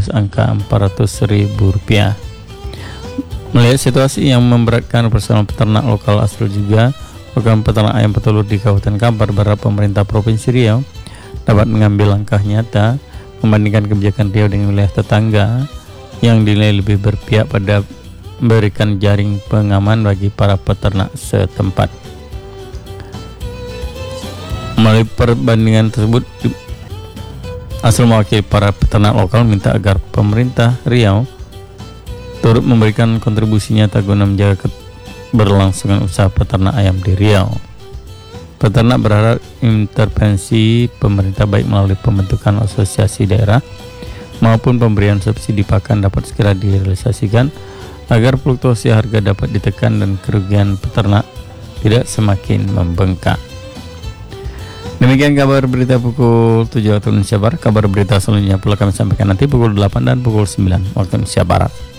menembus angka Rp400.000. Melihat situasi yang memberatkan personal peternak lokal Asrul juga, program peternak ayam petelur di Kabupaten Kampar berharap pemerintah Provinsi Riau dapat mengambil langkah nyata membandingkan kebijakan Riau dengan wilayah tetangga yang dinilai lebih berpihak pada memberikan jaring pengaman bagi para peternak setempat. Melalui perbandingan tersebut, Asrul mewakili para peternak lokal minta agar pemerintah Riau turut memberikan kontribusi nyata guna menjaga keberlangsungan usaha peternak ayam di Riau. Peternak berharap intervensi pemerintah baik melalui pembentukan asosiasi daerah maupun pemberian subsidi pakan dapat segera direalisasikan agar fluktuasi harga dapat ditekan dan kerugian peternak tidak semakin membengkak. Demikian kabar berita pukul 7 waktu Indonesia Barat. Kabar berita selanjutnya pula kami sampaikan nanti pukul 8 dan pukul 9 waktu Indonesia Barat.